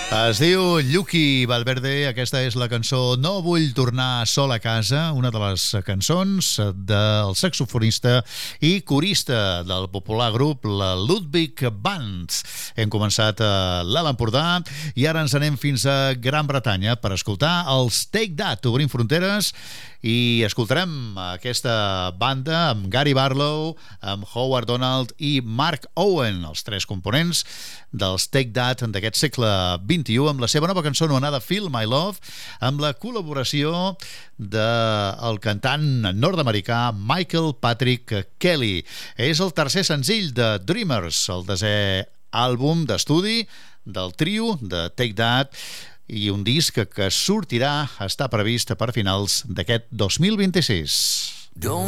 Es diu Llucky Valverde, aquesta és la cançó No vull tornar sol a casa, una de les cançons del saxofonista i corista del popular grup la Ludwig Band. Hem començat a l'Alt Empordà i ara ens anem fins a Gran Bretanya per escoltar els Take That, Obrim Fronteres, i escoltarem aquesta banda amb Gary Barlow, amb Howard Donald i Mark Owen, els tres components dels Take That d'aquest segle XXI, amb la seva nova cançó anomenada Feel My Love, amb la col·laboració del cantant nord-americà Michael Patrick Kelly. És el tercer senzill de Dreamers, el desè àlbum d'estudi del trio de Take That, i un disc que sortirà, està previst per finals d'aquest 2026.